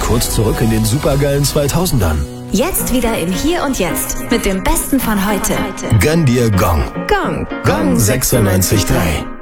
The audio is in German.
kurz zurück in den supergeilen 2000ern. Jetzt wieder im Hier und Jetzt mit dem Besten von heute. Gönn dir Gong. Gong. Gong 96.3.